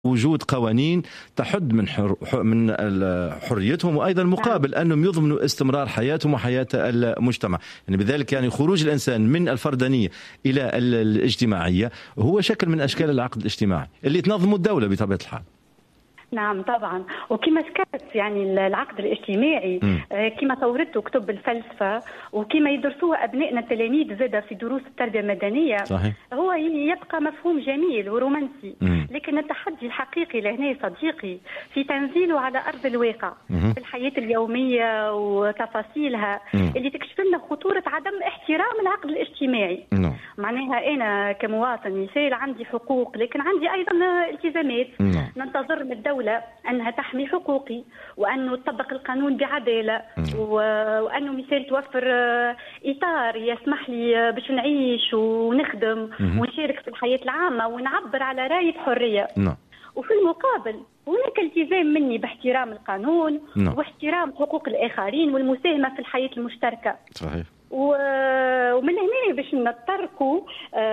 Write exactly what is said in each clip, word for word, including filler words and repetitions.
وجود قوانين تحد من حر من حريتهم، وايضا مقابل انهم يضمنوا استمرار حياتهم وحياه المجتمع. يعني بذلك يعني خروج الانسان من الفردانيه الى الاجتماعيه هو شكل من اشكال العقد الاجتماعي اللي تنظمه الدوله بطبيعه الحال. نعم طبعا، وكما ذكرت يعني العقد الاجتماعي كما صورته كتب الفلسفه وكما يدرسوها ابنائنا التلاميذ زاده في دروس التربيه المدنيه. صحيح. هو يبقى مفهوم جميل ورومانسي، مم. لكن التحدي الحقيقي لهنا صديقي في تنزيله على ارض الواقع، مم. في الحياه اليوميه وتفاصيلها، مم. اللي تكشف لنا خطوره عدم احترام العقد الاجتماعي. مم. معناها انا كمواطن مثال عندي حقوق لكن عندي ايضا التزامات، مم. ننتظر من الدوله أنها تحمي حقوقي، وأنه تطبق القانون بعدالة، وأنه مثال توفر إطار يسمح لي باش نعيش ونخدم ونشارك في الحياة العامة ونعبر على راية حرية. وفي المقابل هناك التزام مني باحترام القانون واحترام حقوق الآخرين والمساهمة في الحياة المشتركة. صحيح. ومن هنا باش نتطرقوا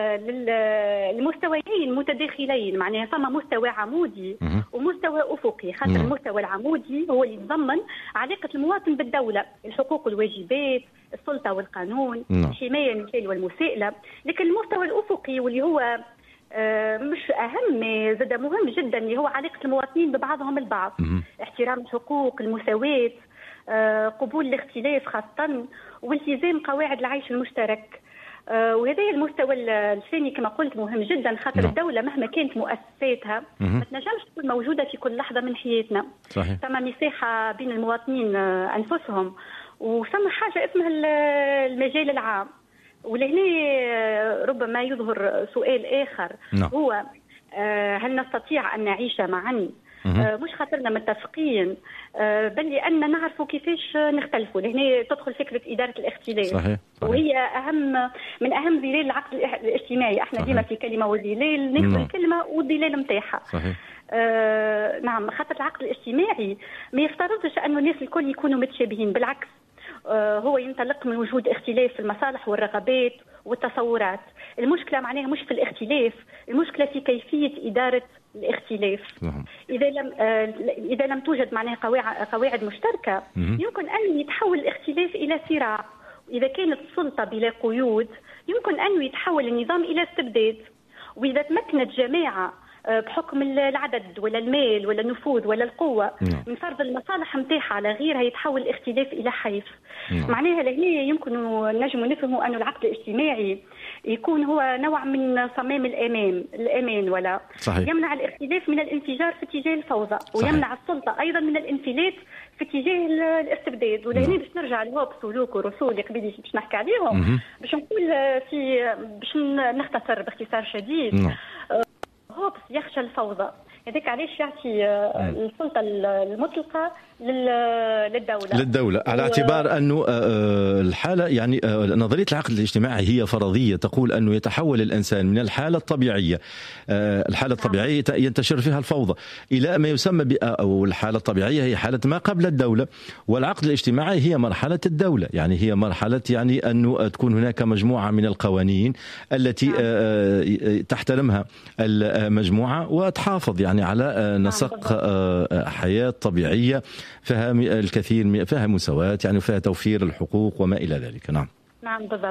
للمستويين متداخلين، معناها فما مستوى عمودي ومستوى افقي. خاطر المستوى العمودي هو اللي يتضمن علاقه المواطن بالدوله، الحقوق والواجبات، السلطه والقانون، الحمايه المثال والمساءله. لكن المستوى الافقي واللي هو مش اهم زاد مهم جدا اللي هو علاقه المواطنين ببعضهم البعض، احترام الحقوق، المساواه، قبول الاختلاف خاصة، والتزام قواعد العيش المشترك. وهذا المستوى الثاني كما قلت مهم جدا، خاطر no. الدولة مهما كانت مؤسساتها mm-hmm. ما تنجمش تكون موجودة في كل لحظة من حياتنا. صحيح. ثم مساحة بين المواطنين أنفسهم، وثم حاجة اسمها المجال العام. ولهنا ربما يظهر سؤال آخر no. هو هل نستطيع أن نعيش معا؟ مش خاطرنا متفقين، بل لأننا نعرفوا كيفاش نختلفوا. لهنا تدخل فكرة إدارة الاختلاف. صحيح. صحيح. وهي أهم من أهم ظلال العقد الاجتماعي. احنا ديما في كلمة وظلال ناخذ الكلمة والظلال نتاعها. آه نعم، خاطر العقد الاجتماعي ما يفترضش أنه الناس الكل يكونوا متشابهين، بالعكس آه هو ينطلق من وجود اختلاف في المصالح والرغبات والتصورات. المشكلة معناها مش في الاختلاف، المشكلة في كيفية إدارة الاختلاف. إذا لم إذا لم توجد معناها قواعد مشتركة يمكن أن يتحول الاختلاف إلى صراع. إذا كانت السلطة بلا قيود يمكن أن يتحول النظام إلى استبداد. وإذا تمكنت جماعة بحكم العدد ولا المال ولا النفوذ ولا القوة من فرض المصالح نتاعها على غيرها يتحول الاختلاف إلى حيف. معناها لهنا يمكن نجم نفهموا أن العقد الاجتماعي يكون هو نوع من صمام الأمان الأمان ولا صحيح. يمنع الاختلاف من الانفجار في اتجاه الفوضى، ويمنع السلطة أيضا من الانفلات في اتجاه الاستبداد. ولهنا باش نرجع لهوب سلوك ورسول اللي قبل باش نحكي عليهم، باش نقول في باش نختصر باختصار شديد. هوبس يخشى الفوضى، هذاك علاش يعطي السلطة المطلقة للدولة للدولة على اعتبار أنه الحالة يعني نظرية العقد الاجتماعي هي فرضية تقول أنه يتحول الإنسان من الحالة الطبيعية الحالة الطبيعية ينتشر فيها الفوضى إلى ما يسمى ب أو الحالة الطبيعية هي حالة ما قبل الدولة، والعقد الاجتماعي هي مرحلة الدولة. يعني هي مرحلة يعني أنه تكون هناك مجموعة من القوانين التي تحترمها المجموعة وتحافظ يعني على نسق حياة طبيعية فيها الكثير، فيها مساواة يعني فيها توفير الحقوق وما إلى ذلك. نعم نعم بالضبط.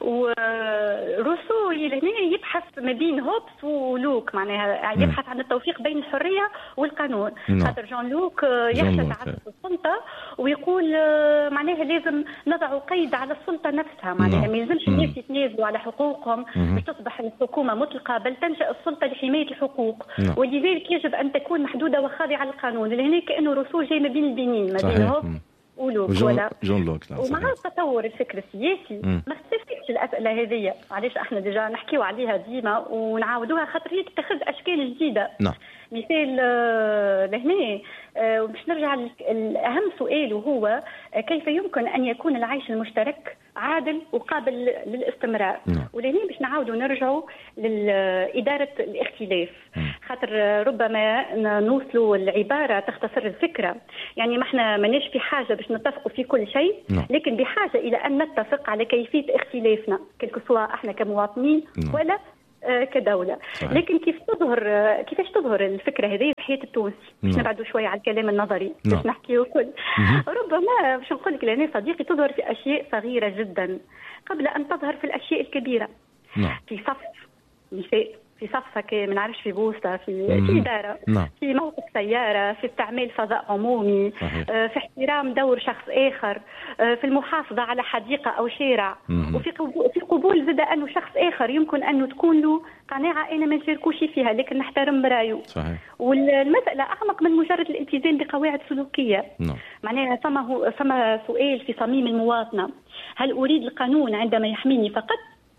وروسو هنا يبحث ما بين هوبس ولوك، معناها يبحث عن التوفيق بين الحرية والقانون. خاطر جون لوك يخشى تعسف السلطة ويقول معناها لازم نضع قيد على السلطة نفسها، معناها ما يلزمش الناس يتنازلوا على حقوقهم باش تصبح الحكومة مطلقة، بل تنشأ السلطة لحماية الحقوق، ولذلك يجب أن تكون محدودة وخاضعة للقانون. لهنا كأنه روسو جاي ما بين البنين، ما بين هوبس ولوك. جون, جون لوك. ومع تطور الفكر السياسي ما اختفتش الاسئله هذه. علاش احنا ديجا نحكيو عليها ديما ونعاودوها، خاطر هي تتخذ اشكال جديده. نعم. مثال لهنا باش نرجع لاهم سؤال، وهو كيف يمكن ان يكون العيش المشترك عادل وقابل للاستمرار. نعم. ولهنا باش نعاودوا نرجعوا لإدارة الاختلاف. نعم. خاطر ربما نوصلوا العبارة تختصر الفكرة. يعني ما احنا ماناش في حاجة باش نتفقوا في كل شيء. نعم. لكن بحاجة إلى أن نتفق على كيفية اختلافنا كل سواء احنا كمواطنين. نعم. ولا كدولة. صحيح. لكن كيف تظهر كيفاش تظهر الفكرة هذه في حياة التونسي؟ باش نبعدوا شوية على الكلام النظري باش نحكيه كل ربما باش نقول لك لأني صديقي تظهر في أشياء صغيرة جدا قبل أن تظهر في الأشياء الكبيرة. نعم. في صف نساء، في صف ما نعرفش، في بوسطة، في في إدارة، نعم. في موقف سيارة، في استعمال فضاء عمومي، آه، في احترام دور شخص آخر، آه، في المحافظة على حديقة أو شارع، مم. وفي قبول في قبول زاد أنه شخص آخر يمكن أنه تكون له قناعة أنا ما نشاركوش فيها لكن نحترم رأيه. صحيح. والمسألة أعمق من مجرد الالتزام بقواعد سلوكية. نعم. معناها ثم هو ثم سؤال في صميم المواطنة: هل أريد القانون عندما يحميني فقط،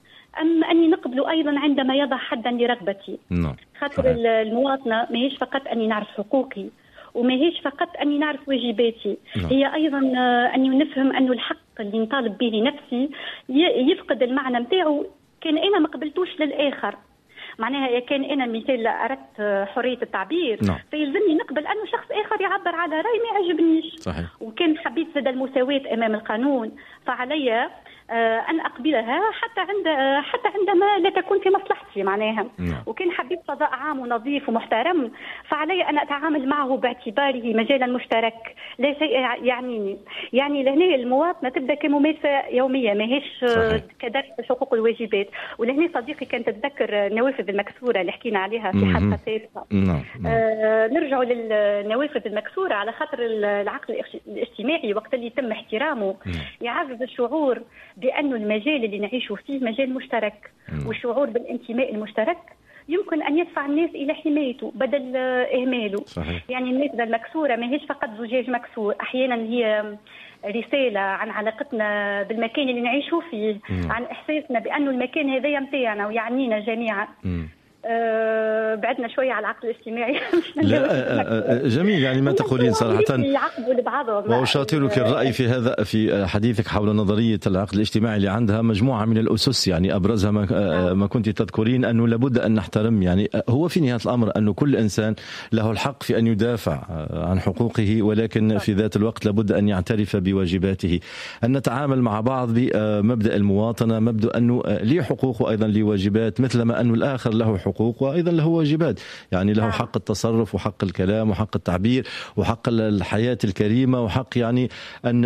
أم أني نقبل أيضا عندما يضع حدا لرغبتي؟ نعم. خاطر المواطنة ما هيش فقط أني نعرف حقوقي وما هيش فقط أني نعرف واجباتي. نعم. هي أيضا أني نفهم أنه الحق اللي نطالب به نفسي يفقد المعنى متاعه كان أنا ما قبلتوش للآخر. معناها كان أنا مثال أردت حرية التعبير، نعم. فيلزمني نقبل أنه شخص آخر يعبر على رأي ما يعجبنيش. صحيح. وكان حبيت زاد المساواة أمام القانون فعلي أن أقبلها حتى عند حتى عندما لا تكون في مصلحتي معناها. نعم. وكان حبيت فضاء عام ونظيف ومحترم فعلي أن أتعامل معه باعتباره مجالا مشترك لا شيء يعنيني. يعني لهنا المواطنة تبدأ كممارسة يومية ماهيش كدرس الحقوق والواجبات. ولهنا صديقي كانت تتذكر النوافذ المكسورة اللي حكينا عليها في حلقة سابقة. نعم. آه نرجع للنوافذ المكسورة على خاطر العقل الاجتماعي وقت اللي يتم احترامه يعزز الشعور بأن المجال اللي نعيشه فيه مجال مشترك. مم. والشعور بالانتماء المشترك يمكن أن يدفع الناس إلى حمايته بدل إهماله. صحيح. يعني النافذة المكسورة ما هيش فقط زجاج مكسور، أحيانا هي رسالة عن علاقتنا بالمكان اللي نعيشه فيه. مم. عن إحساسنا بأنه المكان هذا متاعنا ويعنينا جميعا. مم. أه بعدنا شوية على العقل الاجتماعي. لا جميل يعني ما تقولين صراحة، وأشاطرك الرأي في هذا في حديثك حول نظرية العقل الاجتماعي اللي عندها مجموعة من الأسس. يعني أبرزها ما, ما كنت تذكرين أنه لابد أن نحترم، يعني هو في نهاية الأمر أنه كل إنسان له الحق في أن يدافع عن حقوقه، ولكن في ذات الوقت لابد أن يعترف بواجباته، أن نتعامل مع بعض بمبدأ المواطنة، مبدأ أنه لي حقوق وأيضا لي واجبات مثلما أن الآخر له حقوق وأيضا له واجبات. يعني له حق التصرف وحق الكلام وحق التعبير وحق الحياة الكريمة وحق يعني أن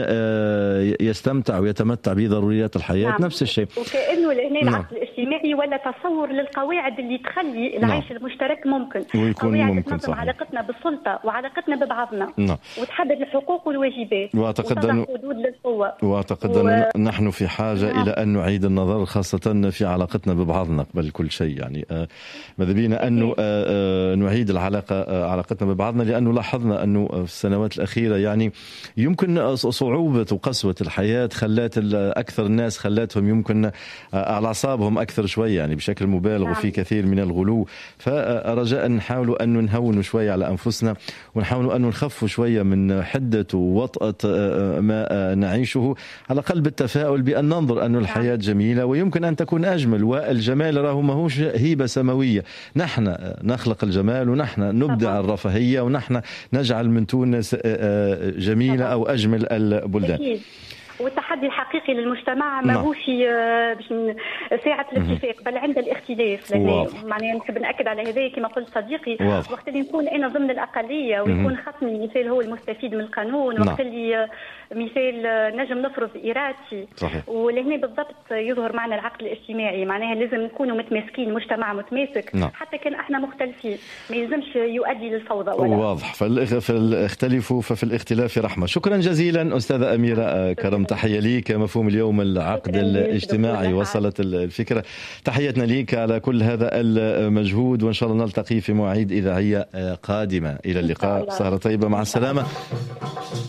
يستمتع ويتمتع بضروريات الحياة. نعم. نفس الشيء. وكأنه لهنا العقل الاجتماعي ولا تصور للقواعد اللي تخلي العيش. نعم. المشترك ممكن ويكون ممكن. صحيح. علاقتنا بالسلطة وعلاقتنا ببعضنا. نعم. وتحدد الحقوق والواجبات وأعتقد أن حدود للقوة. وأعتقد و... أن نحن في حاجة. نعم. إلى أن نعيد النظر خاصة في علاقتنا ببعضنا قبل كل شيء. يعني آه ماذا بينا أنه نعيد العلاقة علاقتنا ببعضنا، لأنه لاحظنا أنه في السنوات الأخيرة يعني يمكن صعوبة وقسوة الحياة خلات أكثر الناس خلاتهم يمكن على أعصابهم أكثر شوية يعني بشكل مبالغ وفي كثير من الغلو. فرجاء نحاول أن نهون شوية على أنفسنا ونحاول أن نخف شوية من حدة ووطأة ما نعيشه، على قلب التفاؤل بأن ننظر أن الحياة جميلة ويمكن أن تكون أجمل. والجمال راه ماهوش هيبة سماوية، نحن نخلق الجمال ونحن نبدع الرفاهية ونحن نجعل من تونس جميلة أو أجمل البلدان. والتحدي الحقيقي للمجتمع ماهوش باش ساعة الاتفاق بل عند الاختلاف. معناها نحب نأكد على هذا كما قلت صديقي. واضح. وقت اللي نكون أنا ضمن الأقلية ويكون خصمي مثال هو المستفيد من القانون. وقت اللي مثال نجم نفرض إرادتي. صحيح. ولهنا بالضبط يظهر معنا العقل الاجتماعي. معناها لازم نكونوا متماسكين، مجتمع متماسك. نعم. حتى كان احنا مختلفين ما يلزمش يؤدي للفوضى ولا. واضح. فالاختلفوا ففي الاختلاف رحمة. شكرا جزيلا أستاذة أميرة كرم، تحية ليك. مفهوم اليوم العقد الاجتماعي وصلت الفكرة. تحياتنا ليك على كل هذا المجهود، وإن شاء الله نلتقي في مواعيد إذاعية قادمة. إلى اللقاء، سهرة طيبة، مع السلامة.